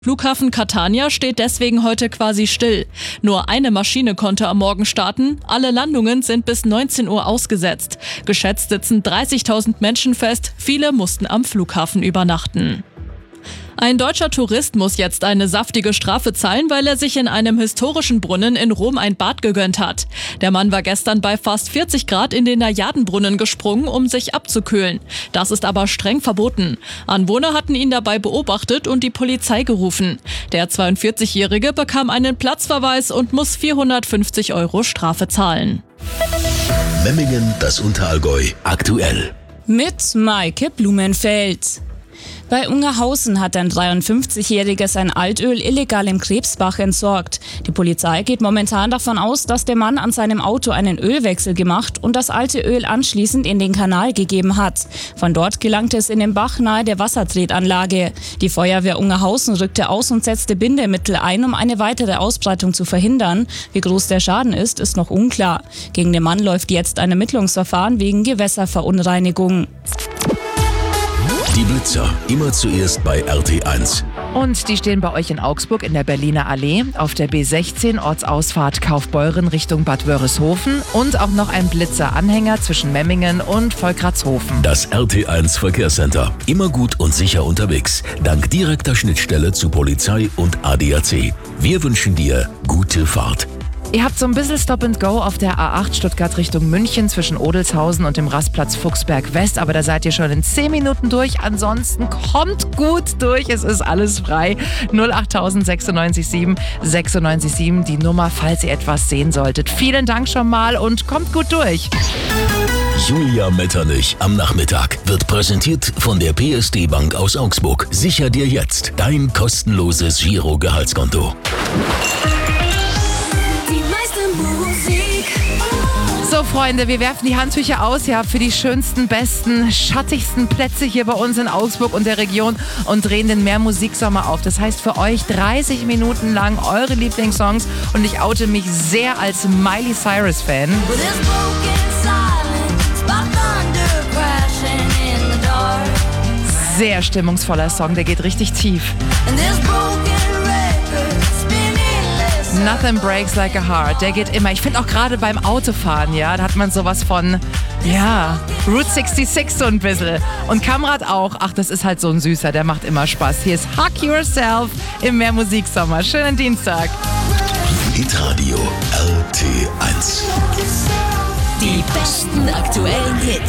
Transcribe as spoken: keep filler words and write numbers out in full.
Flughafen Catania steht deswegen heute quasi still. Nur eine Maschine konnte am Morgen starten, alle Landungen sind bis neunzehn Uhr ausgesetzt. Geschätzt sitzen dreißigtausend Menschen fest, viele mussten am Flughafen übernachten. Ein deutscher Tourist muss jetzt eine saftige Strafe zahlen, weil er sich in einem historischen Brunnen in Rom ein Bad gegönnt hat. Der Mann war gestern bei fast vierzig Grad in den Najadenbrunnen gesprungen, um sich abzukühlen. Das ist aber streng verboten. Anwohner hatten ihn dabei beobachtet und die Polizei gerufen. Der zweiundvierzigjährige bekam einen Platzverweis und muss vierhundertfünfzig Euro Strafe zahlen. Memmingen, das Unterallgäu, aktuell. Mit Maike Blumenfeld. Bei Ungerhausen hat ein dreiundfünfzigjähriger sein Altöl illegal im Krebsbach entsorgt. Die Polizei geht momentan davon aus, dass der Mann an seinem Auto einen Ölwechsel gemacht und das alte Öl anschließend in den Kanal gegeben hat. Von dort gelangte es in den Bach nahe der Wassertretanlage. Die Feuerwehr Ungerhausen rückte aus und setzte Bindemittel ein, um eine weitere Ausbreitung zu verhindern. Wie groß der Schaden ist, ist noch unklar. Gegen den Mann läuft jetzt ein Ermittlungsverfahren wegen Gewässerverunreinigung. Die Blitzer, immer zuerst bei R T eins. Und die stehen bei euch in Augsburg in der Berliner Allee, auf der B sechzehn Ortsausfahrt Kaufbeuren Richtung Bad Wörishofen und auch noch ein Blitzer-Anhänger zwischen Memmingen und Volkratshofen. Das R T eins Verkehrscenter, immer gut und sicher unterwegs, dank direkter Schnittstelle zu Polizei und A D A C. Wir wünschen dir gute Fahrt. Ihr habt so ein bisschen Stop and Go auf der A acht Stuttgart Richtung München zwischen Odelshausen und dem Rastplatz Fuchsberg West, aber da seid ihr schon in zehn Minuten durch. Ansonsten kommt gut durch, es ist alles frei. null acht tausend sechsundneunzig sieben sechsundneunzig sieben, die Nummer, falls ihr etwas sehen solltet. Vielen Dank schon mal und kommt gut durch. Julia Metternich am Nachmittag wird präsentiert von der P S D Bank aus Augsburg. Sicher dir jetzt dein kostenloses Giro-Gehaltskonto. So Freunde, wir werfen die Handtücher aus. Ihr habt für die schönsten, besten, schattigsten Plätze hier bei uns in Augsburg und der Region und drehen den Mehr Musiksommer auf. Das heißt für euch dreißig Minuten lang eure Lieblingssongs und ich oute mich sehr als Miley Cyrus Fan. Sehr stimmungsvoller Song, der geht richtig tief. Nothing Breaks Like a Heart, der geht immer. Ich finde auch gerade beim Autofahren, ja, da hat man sowas von, ja, Route sechsundsechzig so ein bisschen. Und Kamrat auch, ach, das ist halt so ein Süßer, der macht immer Spaß. Hier ist Hug Yourself im Mehr Musiksommer. Schönen Dienstag. Hitradio R T eins. Die besten aktuellen Hits.